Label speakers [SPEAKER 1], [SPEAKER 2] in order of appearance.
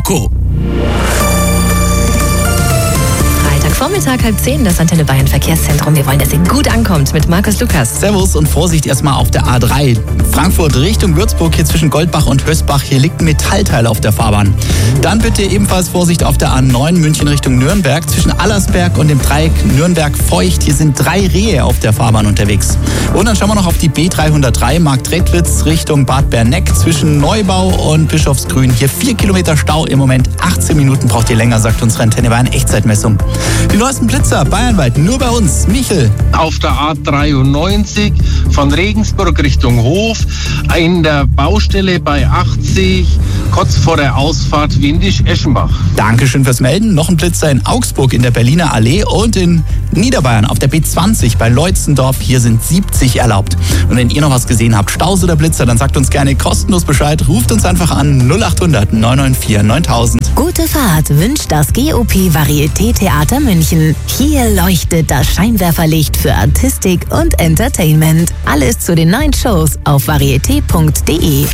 [SPEAKER 1] Coco.
[SPEAKER 2] Vormittag 9:30, das Antenne Bayern Verkehrszentrum. Wir wollen, dass ihr gut ankommt mit Markus Lukas.
[SPEAKER 1] Servus und Vorsicht erstmal auf der A3. Frankfurt Richtung Würzburg, hier zwischen Goldbach und Hösbach. Hier liegt ein Metallteil auf der Fahrbahn. Dann bitte ebenfalls Vorsicht auf der A9 München Richtung Nürnberg. Zwischen Allersberg und dem Dreieck Nürnberg-Feucht. Hier sind 3 Rehe auf der Fahrbahn unterwegs. Und dann schauen wir noch auf die B303 Marktredwitz Richtung Bad Berneck. Zwischen Neubau und Bischofsgrün. Hier 4 Kilometer Stau im Moment. 18 Minuten braucht ihr länger, sagt unsere Antenne Bayern Echtzeitmessung. Die neuesten Blitzer bayernweit, nur bei uns. Michel.
[SPEAKER 3] Auf der A93 von Regensburg Richtung Hof, in der Baustelle bei 80, kurz vor der Ausfahrt Windisch-Eschenbach.
[SPEAKER 1] Dankeschön fürs Melden. Noch ein Blitzer in Augsburg in der Berliner Allee und in Niederbayern auf der B20 bei Leutzendorf. Hier sind 70 erlaubt. Und wenn ihr noch was gesehen habt, Staus oder Blitzer, dann sagt uns gerne kostenlos Bescheid. Ruft uns einfach an 0800 994 9000.
[SPEAKER 2] Gute Fahrt wünscht das GOP Varieté Theater München. Hier leuchtet das Scheinwerferlicht für Artistik und Entertainment. Alles zu den neuen Shows auf varieté.de.